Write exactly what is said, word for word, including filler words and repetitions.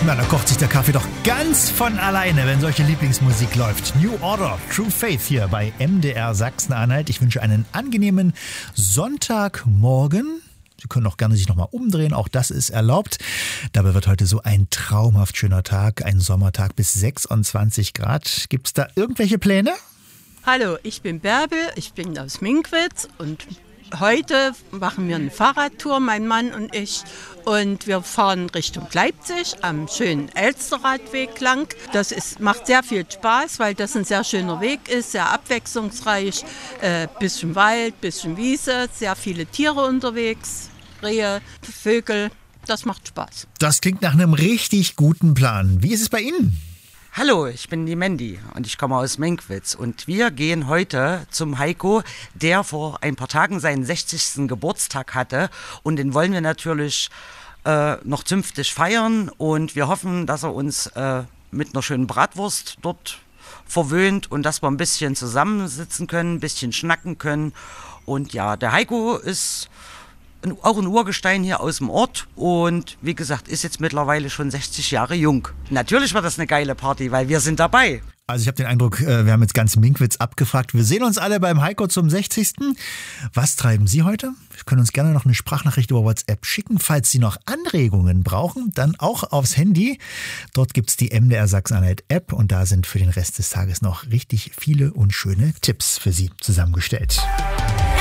Na, da kocht sich der Kaffee doch ganz von alleine, wenn solche Lieblingsmusik läuft. New Order, True Faith hier bei M D R Sachsen-Anhalt. Ich wünsche einen angenehmen Sonntagmorgen. Sie können auch gerne sich nochmal umdrehen, auch das ist erlaubt. Dabei wird heute so ein traumhaft schöner Tag, ein Sommertag bis sechsundzwanzig Grad. Gibt es da irgendwelche Pläne? Hallo, ich bin Bärbel, ich bin aus Minkwitz und heute machen wir eine Fahrradtour, mein Mann und ich. Und wir fahren Richtung Leipzig am schönen Elsterradweg lang. Das ist, macht sehr viel Spaß, weil das ein sehr schöner Weg ist, sehr abwechslungsreich. Äh, bisschen Wald, bisschen Wiese, sehr viele Tiere unterwegs, Rehe, Vögel. Das macht Spaß. Das klingt nach einem richtig guten Plan. Wie ist es bei Ihnen? Hallo, ich bin die Mandy und ich komme aus Minkwitz und wir gehen heute zum Heiko, der vor ein paar Tagen seinen sechzigsten Geburtstag hatte und den wollen wir natürlich äh, noch zünftig feiern und wir hoffen, dass er uns äh, mit einer schönen Bratwurst dort verwöhnt und dass wir ein bisschen zusammensitzen können, ein bisschen schnacken können und ja, der Heiko ist auch ein Urgestein hier aus dem Ort und wie gesagt, ist jetzt mittlerweile schon sechzig Jahre jung. Natürlich war das eine geile Party, weil wir sind dabei. Also ich habe den Eindruck, wir haben jetzt ganz Minkwitz abgefragt. Wir sehen uns alle beim Heiko zum sechzigsten Was treiben Sie heute? Sie können uns gerne noch eine Sprachnachricht über WhatsApp schicken. Falls Sie noch Anregungen brauchen, dann auch aufs Handy. Dort gibt es die M D R Sachsen-Anhalt App und da sind für den Rest des Tages noch richtig viele und schöne Tipps für Sie zusammengestellt.